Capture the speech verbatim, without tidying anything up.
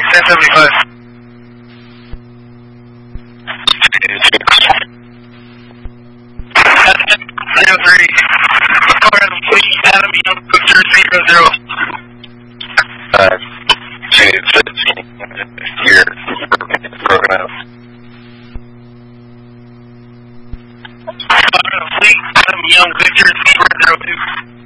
ten seventy-five. zero three. Florida Fleet, Adam Young, Victor zero zero. Uh, June fifteen, here, broken up. Florida Fleet, Adam Young, Victor zero zero two.